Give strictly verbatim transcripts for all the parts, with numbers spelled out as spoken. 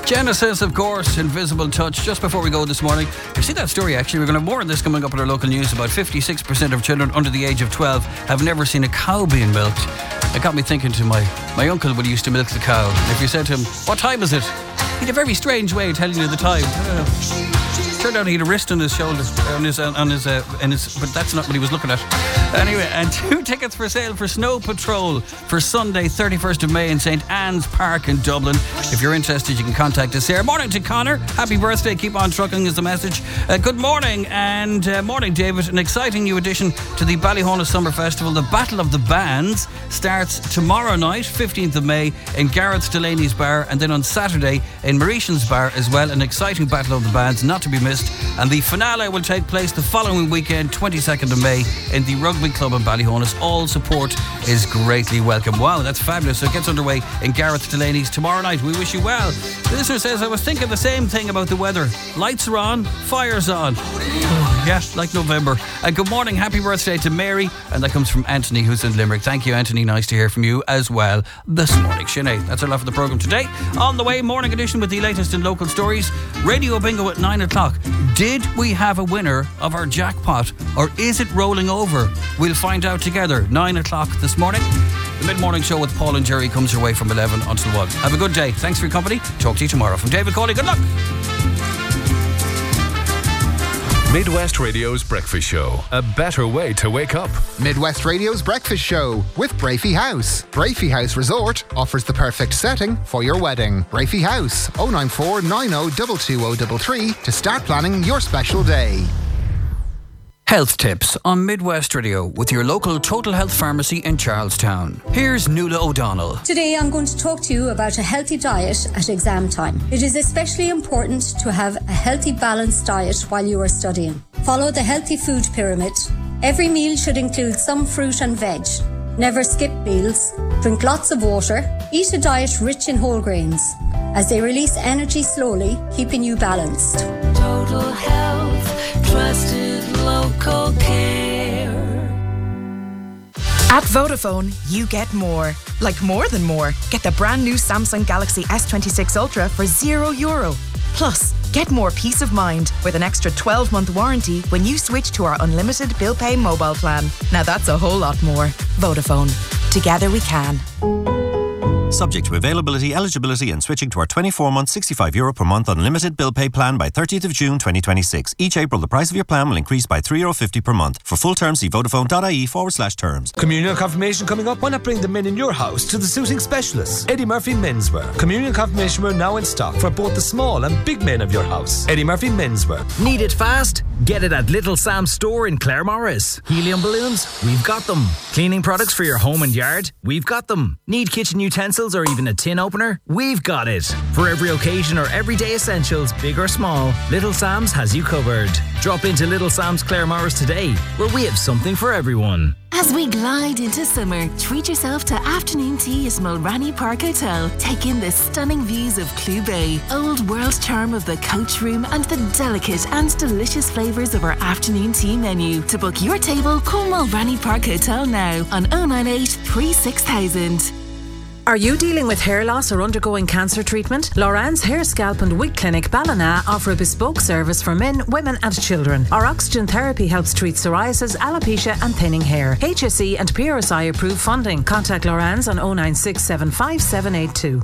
Genesis, of course, Invisible Touch. Just before we go this morning, you see that story actually? We're going to have more of this coming up in our local news. About fifty-six percent of children under the age of twelve have never seen a cow being milked. It got me thinking to my, my uncle when he used to milk the cow. If you said to him, what time is it? He had a very strange way of telling you the time. Uh, turned out he had a wrist on his shoulder, on his, on his, uh, on his, but that's not what he was looking at. Anyway, and two tickets for sale for Snow Patrol for Sunday, thirty-first of May in St Anne's Park in Dublin. If you're interested, you can contact us here. Morning to Connor. Happy birthday. Keep on trucking is the message. Uh, good morning, and uh, morning, David. An exciting new addition to the Ballyhona Summer Festival. The Battle of the Bands starts tomorrow night, fifteenth of May, in Gareth Delaney's Bar, and then on Saturday in Mauritian's Bar as well. An exciting Battle of the Bands, not to be missed. And the finale will take place the following weekend, twenty-second of May, in the Rugby Club in Ballyhona. All support is greatly welcome. Wow, that's fabulous. So it gets underway in Gareth Delaney's tomorrow night. We wish you well. The listener says, I was thinking the same thing about the weather. Lights are on, fire's on. Yeah, like November. And good morning, happy birthday to Mary. And that comes from Anthony, who's in Limerick. Thank you, Anthony. Nice to hear from you as well this morning. Sinead, that's all for the programme today. On the way, morning edition with the latest in local stories. Radio Bingo at nine o'clock. Did we have a winner of our jackpot, or is it rolling over? We'll find out together. nine o'clock this morning. The mid-morning show with Paul and Jerry comes your way from eleven until one. Have a good day. Thanks for your company. Talk to you tomorrow. From David Cawley, good luck. Midwest Radio's Breakfast Show. A better way to wake up. Midwest Radio's Breakfast Show with Brafey House. Brafey House Resort offers the perfect setting for your wedding. Brafey House, oh nine four nine oh two two oh three three to start planning your special day. Health tips on Midwest Radio with your local Total Health Pharmacy in Charlestown. Here's Nuala O'Donnell. Today I'm going to talk to you about a healthy diet at exam time. It is especially important to have a healthy, balanced diet while you are studying. Follow the healthy food pyramid. Every meal should include some fruit and veg. Never skip meals. Drink lots of water. Eat a diet rich in whole grains, as they release energy slowly, keeping you balanced. Total Health, trusted local care. At Vodafone, you get more. Like more than more. Get the brand new Samsung Galaxy S twenty-six Ultra for zero euro. Plus, get more peace of mind with an extra twelve-month warranty when you switch to our unlimited bill pay mobile plan. Now that's a whole lot more. Vodafone. Together we can. Subject to availability, eligibility and switching to our twenty-four month, sixty-five euro per month unlimited bill pay plan by thirtieth of June twenty twenty-six. Each April, the price of your plan will increase by three euro fifty per month. For full terms, see vodafone.ie forward slash terms. Communion confirmation coming up. Why not bring the men in your house to the suiting specialists? Eddie Murphy Menswear. Communion confirmation wear now in stock for both the small and big men of your house. Eddie Murphy Menswear. Need it fast? Get it at Little Sam's store in Claremorris. Helium balloons? We've got them. Cleaning products for your home and yard? We've got them. Need kitchen utensils or even a tin opener? We've got it. For every occasion or everyday essentials, big or small, Little Sam's has you covered. Drop into Little Sam's Claremorris today, where we have something for everyone. As we glide into summer, treat yourself to afternoon tea at Mulranny Park Hotel. Take in the stunning views of Clew Bay, old world charm of the coach room, and the delicate and delicious flavours of our afternoon tea menu. To book your table, call Mulranny Park Hotel now on oh nine eight, three six thousand. Are you dealing with hair loss or undergoing cancer treatment? Loran's Hair, Scalp and Wig Clinic Ballina offer a bespoke service for men, women and children. Our oxygen therapy helps treat psoriasis, alopecia and thinning hair. H S E and P R S I approved funding. Contact Loran's on oh nine six seven five seven eight two.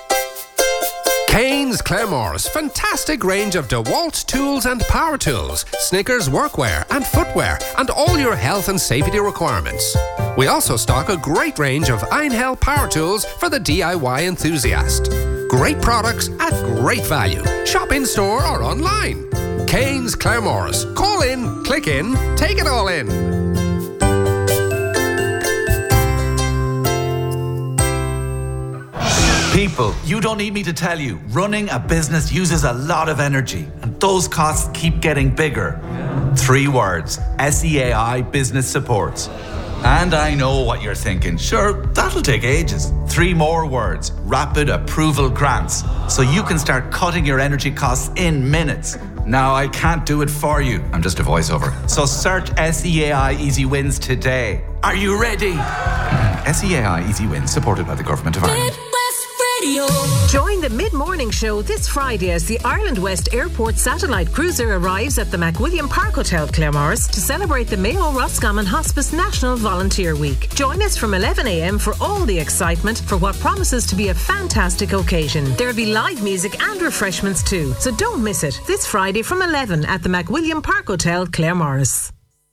Kane's Claremorris, fantastic range of DeWalt tools and power tools, Snickers workwear and footwear, and all your health and safety requirements. We also stock a great range of Einhell power tools for the D I Y enthusiast. Great products at great value. Shop in store or online. Kane's Claremorris. Call in, click in, take it all in. People, you don't need me to tell you, running a business uses a lot of energy, and those costs keep getting bigger. Three words: S E A I Business Supports. And I know what you're thinking. Sure, that'll take ages. Three more words: Rapid Approval Grants. So you can start cutting your energy costs in minutes. Now, I can't do it for you. I'm just a voiceover. So search S E A I Easy Wins today. Are you ready? S E A I Easy Wins, supported by the Government of Ireland. Radio. Join the mid-morning show this Friday as the Ireland West Airport satellite cruiser arrives at the McWilliam Park Hotel, Claremorris, to celebrate the Mayo Roscommon Hospice National Volunteer Week. Join us from eleven a m for all the excitement for what promises to be a fantastic occasion. There'll be live music and refreshments too, so don't miss it. This Friday from eleven at the McWilliam Park Hotel, Claremorris.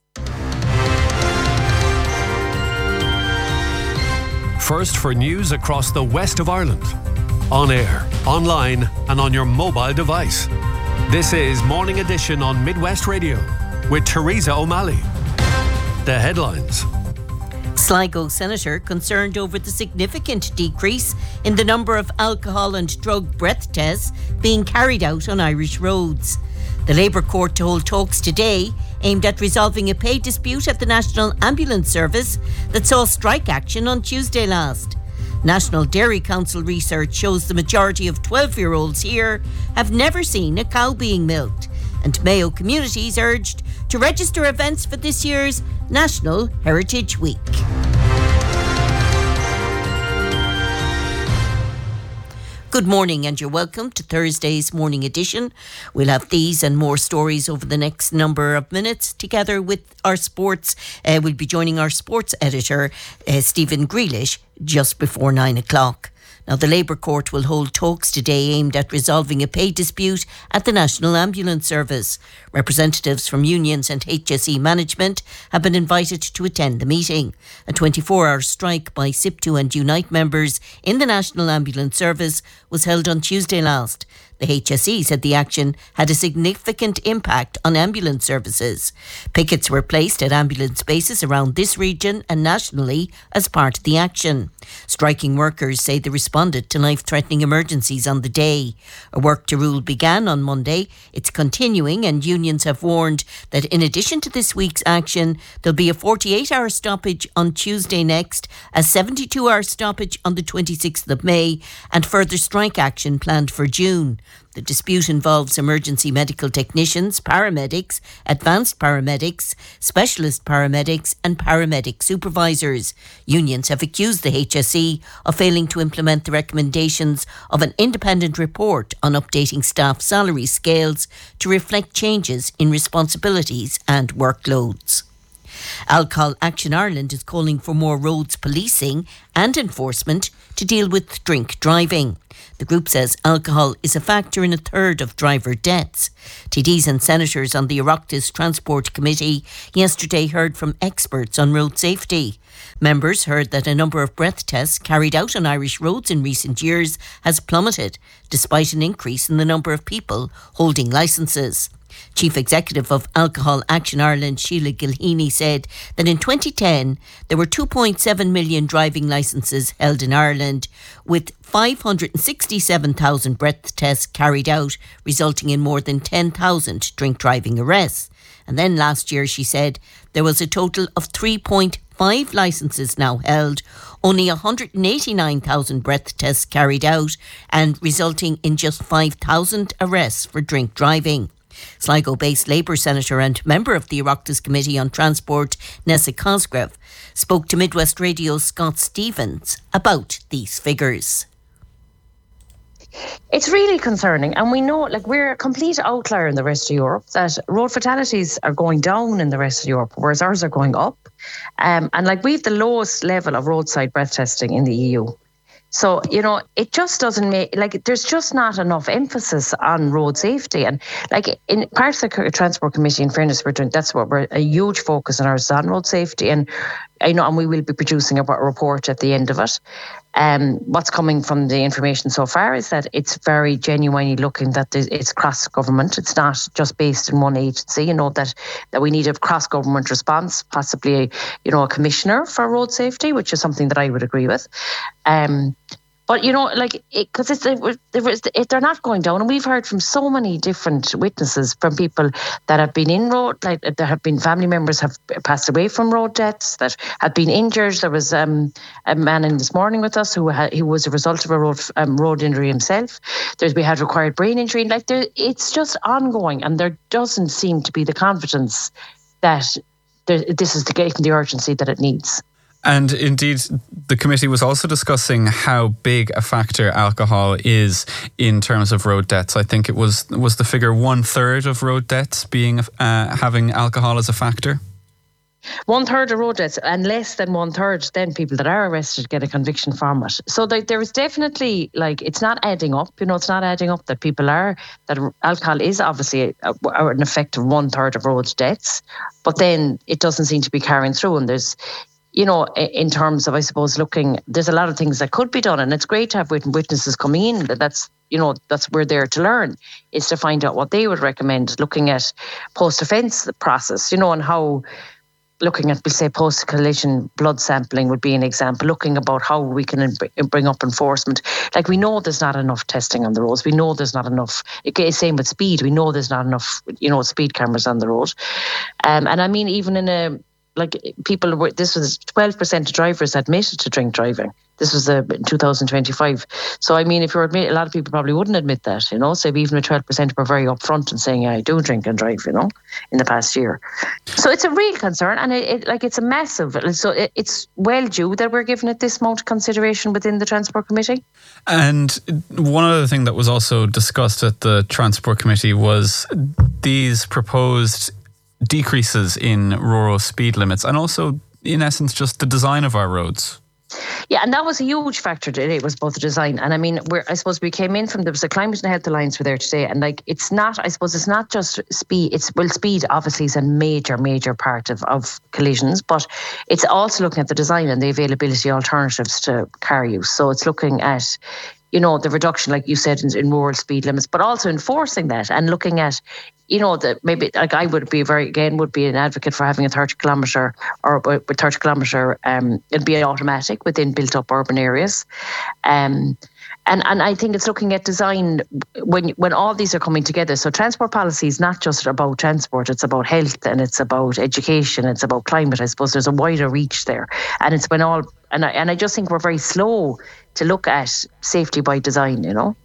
First for news across the west of Ireland. On air, online and on your mobile device. This is Morning Edition on Midwest Radio with Teresa O'Malley. The headlines. Sligo Senator concerned over the significant decrease in the number of alcohol and drug breath tests being carried out on Irish roads. The Labour Court to hold talks today aimed at resolving a pay dispute at the National Ambulance Service that saw strike action on Tuesday last. National Dairy Council research shows the majority of twelve-year-olds here have never seen a cow being milked, and Mayo communities urged to register events for this year's National Heritage Week. Good morning and you're welcome to Thursday's Morning Edition. We'll have these and more stories over the next number of minutes together with our sports. Uh, we'll be joining our sports editor, uh, Stephen Grealish, just before nine o'clock. Now, the Labour Court will hold talks today aimed at resolving a pay dispute at the National Ambulance Service. Representatives from unions and H S E management have been invited to attend the meeting. A twenty-four hour strike by SIPTU and Unite members in the National Ambulance Service was held on Tuesday last. The H S E said the action had a significant impact on ambulance services. Pickets were placed at ambulance bases around this region and nationally as part of the action. Striking workers say they responded to life-threatening emergencies on the day. A work to rule began on Monday. It's continuing, and unions have warned that in addition to this week's action, there'll be a forty-eight hour stoppage on Tuesday next, a seventy-two hour stoppage on the twenty-sixth of May, and further strike action planned for June. The dispute involves emergency medical technicians, paramedics, advanced paramedics, specialist paramedics and paramedic supervisors. Unions have accused the H S E of failing to implement the recommendations of an independent report on updating staff salary scales to reflect changes in responsibilities and workloads. Alcohol Action Ireland is calling for more roads policing and enforcement to deal with drink driving. The group says alcohol is a factor in a third of driver deaths. T Ds and senators on the Oireachtas Transport Committee yesterday heard from experts on road safety. Members heard that a number of breath tests carried out on Irish roads in recent years has plummeted, despite an increase in the number of people holding licences. Chief Executive of Alcohol Action Ireland, Sheila Gilheany, said that in twenty ten there were two point seven million driving licences held in Ireland, with five hundred sixty-seven thousand breath tests carried out, resulting in more than ten thousand drink driving arrests. And then last year, she said, there was a total of three point five licences now held, only one hundred eighty-nine thousand breath tests carried out, and resulting in just five thousand arrests for drink driving. Sligo-based Labour Senator and member of the Oireachtas Committee on Transport, Nessa Cosgrave, spoke to Midwest Radio's Scott Stevens about these figures. It's really concerning, and we know, like, we're a complete outlier in the rest of Europe, that road fatalities are going down in the rest of Europe, whereas ours are going up. Um, and like, we've the lowest level of roadside breath testing in the E U. So, you know, it just doesn't make, like, there's just not enough emphasis on road safety. And like, in part of the Transport Committee, in fairness, we're doing, that's what we're, a huge focus on ours on road safety. And, you know, and we will be producing a report at the end of it. Um, what's coming from the information so far is that it's very genuinely looking that it's cross-government. It's not just based in one agency. You know, that, that we need a cross-government response, possibly, a, you know, a commissioner for road safety, which is something that I would agree with. Um, But, you know, like, because it, it's it, it, they're not going down. And we've heard from so many different witnesses, from people that have been in road, like there have been family members have passed away from road deaths, that have been injured. There was um, a man in this morning with us who had, who was a result of a road um, road injury himself. There's, we had required brain injury. Like, there, it's just ongoing, and there doesn't seem to be the confidence that there, this is the, the urgency that it needs. And indeed, the committee was also discussing how big a factor alcohol is in terms of road deaths. I think it was was the figure one third of road deaths being uh, having alcohol as a factor. One third of road deaths, and less than one third then people that are arrested get a conviction from it. So like, there is definitely, like, it's not adding up. You know, it's not adding up that people are, that alcohol is obviously a, a, an effect of one third of road deaths, but then it doesn't seem to be carrying through. And there's, you know, in terms of, I suppose, looking, there's a lot of things that could be done, and it's great to have witnesses coming in. That's, you know, that's we're there to learn, is to find out what they would recommend, looking at post-offence process, you know, and how, looking at, we say, post-collision blood sampling would be an example, looking about how we can bring up enforcement. Like, we know there's not enough testing on the roads. We know there's not enough, same with speed. We know there's not enough, you know, speed cameras on the road. Um, and I mean, even in a, like, people were, this was twelve percent of drivers admitted to drink driving. This was uh, in two thousand twenty-five. So, I mean, if you're admit, a lot of people probably wouldn't admit that, you know. So even with twelve percent were very upfront and saying, yeah, I do drink and drive, you know, in the past year. So it's a real concern, and it, it like it's a massive, so it, it's well due that we're giving it this amount of consideration within the Transport Committee. And one other thing that was also discussed at the Transport Committee was these proposed decreases in rural speed limits, and also, in essence, just the design of our roads. Yeah, and that was a huge factor today, was both the design. And I mean, we're, I suppose we came in from, there was a Climate and Health Alliance were there today, and like, it's not, I suppose it's not just speed, it's, well, speed obviously is a major, major part of, of collisions, but it's also looking at the design and the availability of alternatives to car use. So it's looking at, you know, the reduction, like you said, in, in rural speed limits, but also enforcing that and looking at, you know, that maybe, like, I would be very, again, would be an advocate for having a thirty kilometre or with thirty kilometre, um, it'd be automatic within built up urban areas. Um, and, and I think it's looking at design when, when all these are coming together. So transport policy is not just about transport, it's about health and it's about education, it's about climate. I suppose there's a wider reach there. And it's when all, and I, and I just think we're very slow to look at safety by design, you know.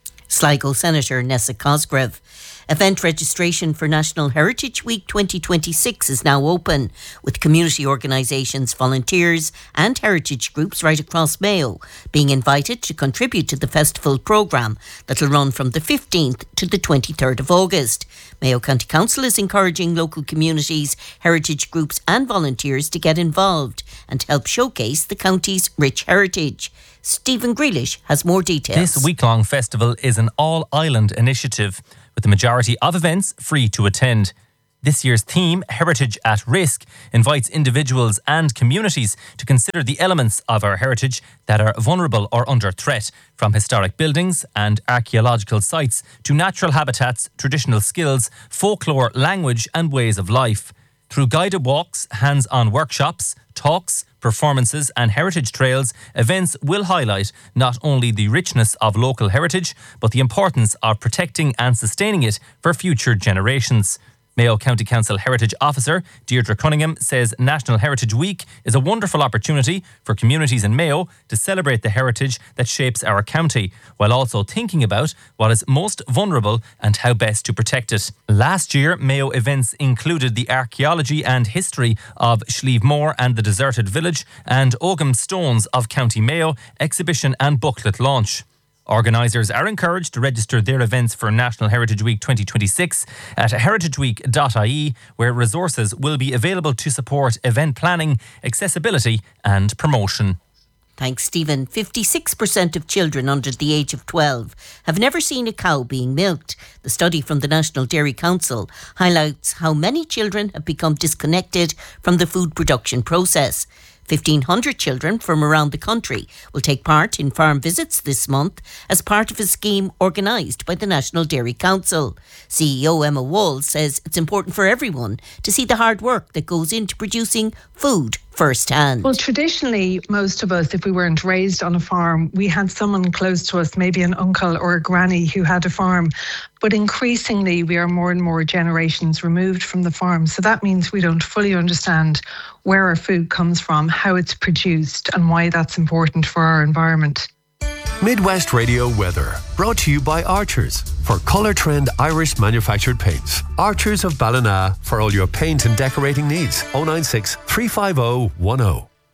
Sligo Senator Nessa Cosgrave. Event registration for National Heritage Week twenty twenty-six is now open, with community organisations, volunteers and heritage groups right across Mayo being invited to contribute to the festival programme that will run from the fifteenth to the twenty-third of August. Mayo County Council is encouraging local communities, heritage groups and volunteers to get involved and help showcase the county's rich heritage. Stephen Grealish has more details. This week-long festival is an all-island initiative, with the majority of events free to attend. This year's theme, Heritage at Risk, invites individuals and communities to consider the elements of our heritage that are vulnerable or under threat, from historic buildings and archaeological sites to natural habitats, traditional skills, folklore, language and ways of life. Through guided walks, hands-on workshops, talks, performances and heritage trails, events will highlight not only the richness of local heritage, but the importance of protecting and sustaining it for future generations. Mayo County Council Heritage Officer Deirdre Cunningham says National Heritage Week is a wonderful opportunity for communities in Mayo to celebrate the heritage that shapes our county, while also thinking about what is most vulnerable and how best to protect it. Last year, Mayo events included the archaeology and history of Schlieve and the Deserted Village and Ogham Stones of County Mayo exhibition and booklet launch. Organisers are encouraged to register their events for National Heritage Week twenty twenty-six at heritage week dot I E, where resources will be available to support event planning, accessibility and promotion. Thanks, Stephen. fifty-six percent of children under the age of twelve have never seen a cow being milked. The study from the National Dairy Council highlights how many children have become disconnected from the food production process. fifteen hundred children from around the country will take part in farm visits this month as part of a scheme organised by the National Dairy Council. C E O Emma Wall says it's important for everyone to see the hard work that goes into producing food firsthand. Well, traditionally, most of us, if we weren't raised on a farm, we had someone close to us, maybe an uncle or a granny who had a farm. But increasingly, we are more and more generations removed from the farm. So that means we don't fully understand where our food comes from, how it's produced, and why that's important for our environment. Midwest Radio weather, brought to you by Archers for Colour Trend Irish manufactured paints. Archers of Ballina for all your paint and decorating needs. oh nine six, three five oh, one oh.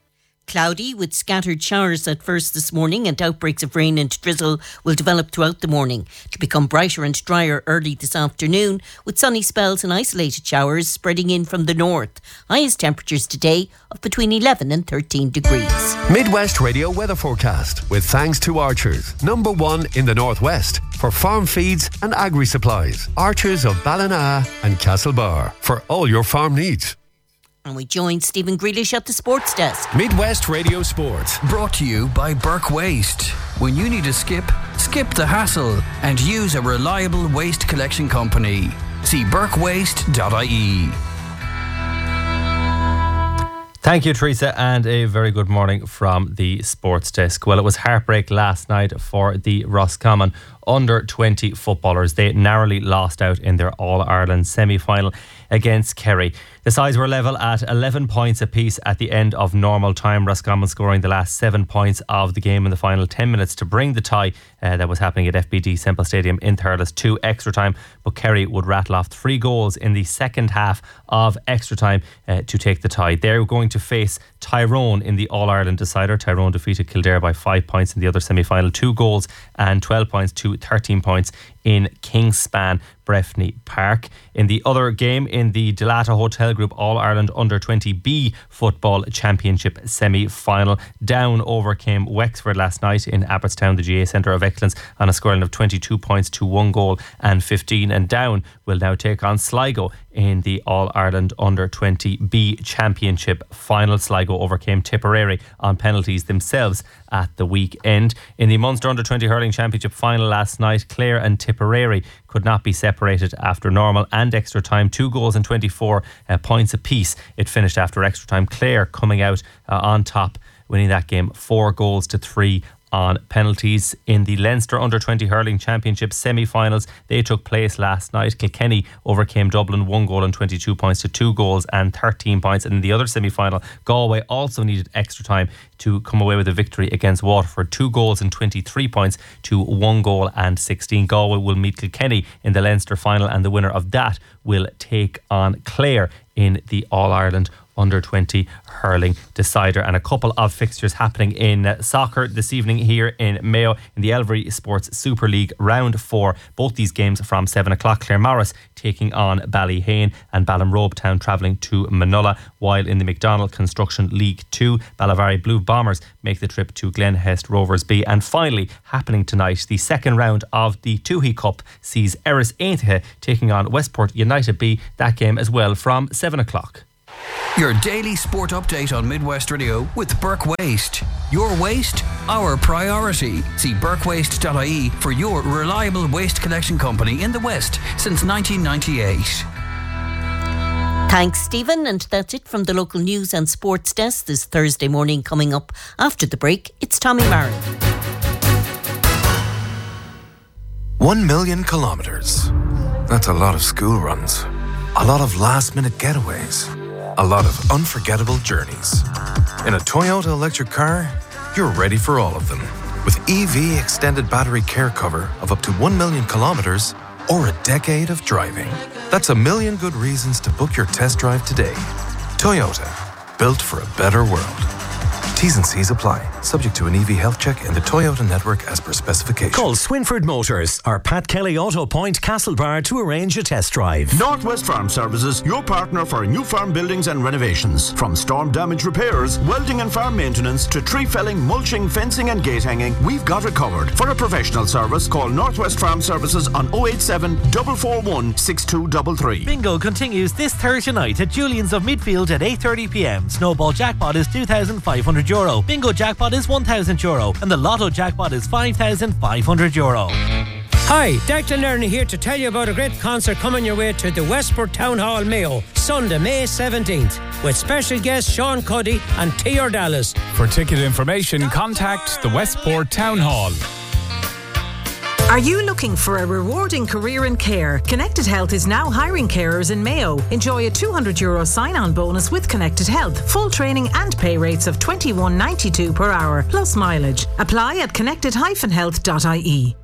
Cloudy with scattered showers at first this morning, and outbreaks of rain and drizzle will develop throughout the morning to become brighter and drier early this afternoon, with sunny spells and isolated showers spreading in from the north. Highest temperatures today of between eleven and thirteen degrees. Midwest Radio weather forecast with thanks to Archers, number one in the northwest for farm feeds and agri supplies. Archers of Ballina and Castlebar for all your farm needs. And we join Stephen Grealish at the sports desk. Midwest Radio Sports. Brought to you by Burke Waste. When you need a skip, skip the hassle and use a reliable waste collection company. See burke waste dot I E. Thank you, Teresa, and a very good morning from the sports desk. Well, it was heartbreak last night for the Roscommon under twenty footballers. They narrowly lost out in their All-Ireland semi-final against Kerry. The sides were level at eleven points apiece at the end of normal time. Roscommon scoring the last seven points of the game in the final ten minutes to bring the tie uh, that was happening at F B D Semple Stadium in Thurles to extra time. But Kerry would rattle off three goals in the second half of extra time uh, to take the tie. They're going to face Tyrone in the All-Ireland decider. Tyrone defeated Kildare by five points in the other semi-final. Two goals and twelve points to thirteen points in Kingspan Breffni Park. In the other game, in the Delata Hotel Group All-Ireland Under twenty B Football Championship semi-final, Down overcame Wexford last night in Abbottstown, the G A A Centre of Excellence, on a scoreline of twenty-two points to one goal and fifteen. And Down will now take on Sligo in the All-Ireland Under twenty B Championship final. Sligo overcame Tipperary on penalties themselves at the weekend. In the Munster Under twenty Hurling Championship final last night, Clare and Tipperary could not be separated after normal and extra time. Two goals and twenty-four uh, points apiece. It finished after extra time. Clare coming out uh, on top, winning that game four goals to three on penalties. In the Leinster Under twenty Hurling Championship semi-finals, they took place last night. Kilkenny overcame Dublin one goal and twenty-two points to two goals and thirteen points. And in the other semi-final, Galway also needed extra time to come away with a victory against Waterford. Two goals and twenty-three points to one goal and sixteen. Galway will meet Kilkenny in the Leinster final, and the winner of that will take on Clare in the All-Ireland Under twenty Hurling decider. And a couple of fixtures happening in uh, soccer this evening here in Mayo in the Elvery Sports Super League round four. Both these games from seven o'clock. Claremorris taking on Ballyhane and Ballinrobe Town travelling to Manola, while in the McDonald Construction League two, Ballivary Blue Bombers make the trip to Glenhest Rovers B. And finally, happening tonight, the second round of the Tuhi Cup sees Erris Aintree taking on Westport United B. That game as well from seven o'clock. Your daily sport update on Midwest Radio with Burke Waste. Your waste, our priority. See burke waste dot I E for your reliable waste collection company in the West since nineteen ninety-eight. Thanks, Stephen. And that's it from the local news and sports desk this Thursday morning. Coming up after the break, it's Tommy Marin. One million kilometres. That's a lot of school runs. A lot of last-minute getaways. A lot of unforgettable journeys. In a Toyota electric car, you're ready for all of them. With E V extended battery care cover of up to one million kilometres or a decade of driving. That's a million good reasons to book your test drive today. Toyota, built for a better world. T's and C's apply. Subject to an E V health check in the Toyota network as per specification. Call Swinford Motors or Pat Kelly Auto Point Castlebar to arrange a test drive. Northwest Farm Services, your partner for new farm buildings and renovations. From storm damage repairs, welding and farm maintenance to tree felling, mulching, fencing and gate hanging, we've got it covered. For a professional service, call Northwest Farm Services on oh eight seven, four four one, six two three three. Bingo continues this Thursday night at Julian's of Midfield at eight thirty p m. Snowball jackpot is two thousand five hundred euro. Bingo jackpot is one thousand euro. And the Lotto jackpot is five thousand five hundred euro. Hi, Declan Lerner here to tell you about a great concert coming your way to the Westport Town Hall, Mayo, Sunday, May seventeenth, with special guests Sean Cuddy and Tior Dallas. For ticket information, contact the Westport Town Hall. Are you looking for a rewarding career in care? Connected Health is now hiring carers in Mayo. Enjoy a two hundred euro sign-on bonus with Connected Health. Full training and pay rates of twenty-one ninety-two per hour, plus mileage. Apply at connected dash health dot I E.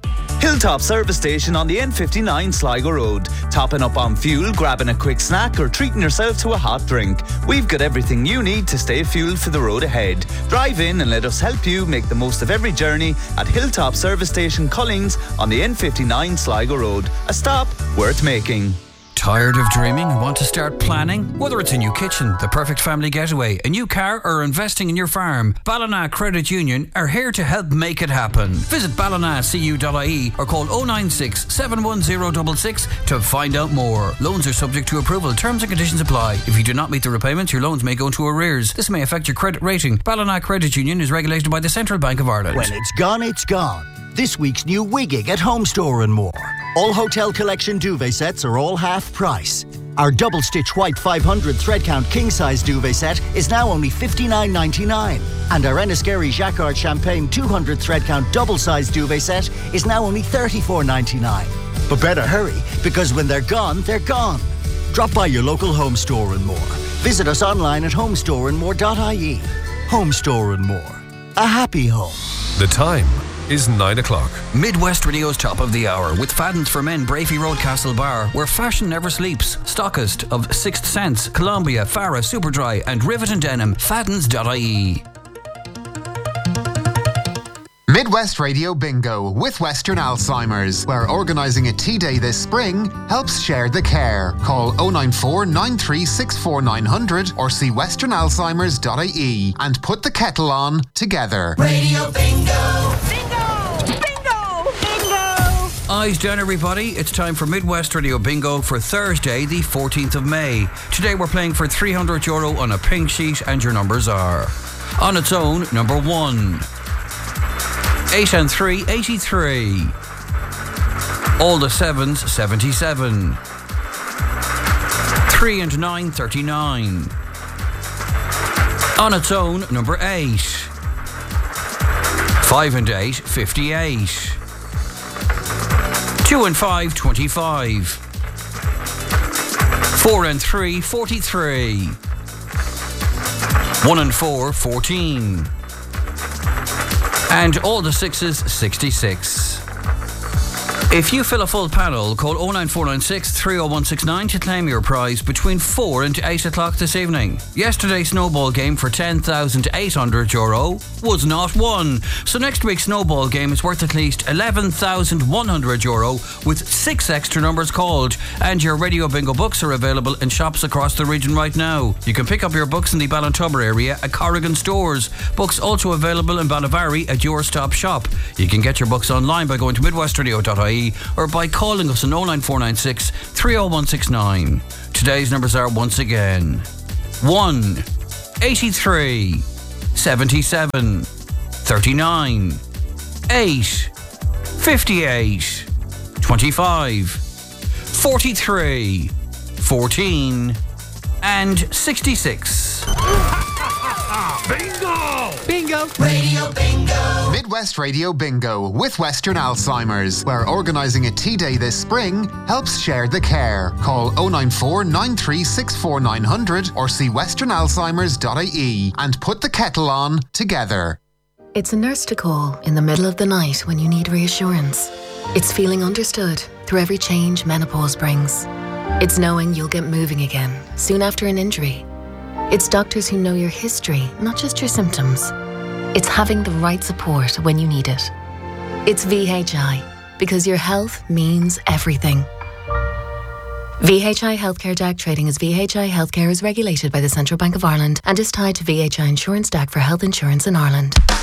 Hilltop Service Station on the N fifty-nine Sligo Road. Topping up on fuel, grabbing a quick snack or treating yourself to a hot drink. We've got everything you need to stay fueled for the road ahead. Drive in and let us help you make the most of every journey at Hilltop Service Station Collings on the N fifty-nine Sligo Road. A stop worth making. Tired of dreaming and want to start planning? Whether it's a new kitchen, the perfect family getaway, a new car, or investing in your farm, Ballina Credit Union are here to help make it happen. Visit ballina c u dot i e or call oh nine six, seven one zero six six to find out more. Loans are subject to approval. Terms and conditions apply. If you do not meet the repayments, your loans may go into arrears. This may affect your credit rating. Ballina Credit Union is regulated by the Central Bank of Ireland. When it's gone, it's gone. This week's new Wigging at Home Store and More. All Hotel Collection duvet sets are all half price. Our double stitch white five hundred thread count king size duvet set is now only fifty-nine ninety-nine, and our Enniskerry Jacquard Champagne two hundred thread count double size duvet set is now only thirty-four ninety-nine. But better hurry, because when they're gone, they're gone. Drop by your local Home Store and More. Visit us online at home store and more dot i e. Home Store and More. A happy home. The time is nine o'clock. Midwest Radio's top of the hour with Fadden's for Men, Brafey Road, Castlebar, where fashion never sleeps. Stockist of Sixth Sense, Columbia, Farah, Superdry, and Rivet and Denim. Faddens dot i e. Midwest Radio Bingo with Western Alzheimer's, where organising a tea day this spring helps share the care. Call oh nine four, nine three six four, nine hundred or see western alzheimers dot i e and put the kettle on together. Radio Bingo! Eyes down, everybody. It's time for Midwest Radio Bingo for Thursday, the fourteenth of May. Today we're playing for three hundred euro on a pink sheet, and your numbers are: on its own, number one. eight and three, eighty-three. All the sevens, seventy-seven. three and nine, thirty-nine. On its own, number eight. five and eight, fifty-eight. two and five, twenty-five. four and three, forty-three. one and four, fourteen. And all the sixes, sixty-six. If you fill a full panel, call oh nine four nine six, three oh one six nine to claim your prize between four and eight o'clock this evening. Yesterday's snowball game for ten thousand eight hundred euro was not won. So next week's snowball game is worth at least eleven thousand one hundred euro with six extra numbers called. And your Radio Bingo books are available in shops across the region right now. You can pick up your books in the Ballintubber area at Corrigan stores. Books also available in Ballavary at Your Stop Shop. You can get your books online by going to midwest radio dot i e or by calling us on oh nine four nine six, three oh one six nine. Today's numbers are once again one, eighty-three, seventy-seven, thirty-nine, eight, fifty-eight, twenty-five, forty-three, fourteen, and sixty-six. Bingo! Bingo! Radio Bingo! Midwest Radio Bingo with Western Alzheimer's, where organising a tea day this spring helps share the care. Call oh nine four, nine three six four, nine hundred or see western alzheimers dot i e and put the kettle on together. It's a nurse to call in the middle of the night when you need reassurance. It's feeling understood through every change menopause brings. It's knowing you'll get moving again soon after an injury. It's doctors who know your history, not just your symptoms. It's having the right support when you need it. It's V H I, because your health means everything. V H I Healthcare D A C trading as V H I Healthcare is regulated by the Central Bank of Ireland and is tied to V H I Insurance D A C for health insurance in Ireland.